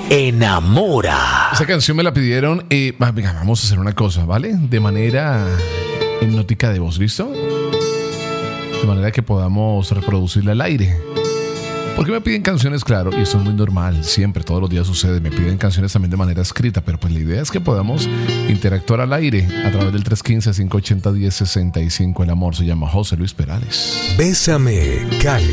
enamora. Esa canción me la pidieron. Venga, vamos a hacer una cosa, ¿vale? De manera hipnótica de voz, ¿listo? De manera que podamos reproducirla al aire. Porque me piden canciones, claro, y eso es muy normal, siempre, todos los días sucede, me piden canciones también de manera escrita, pero pues la idea es que podamos interactuar al aire a través del 315-580-1065. El amor se llama José Luis Perales. Bésame, Cali.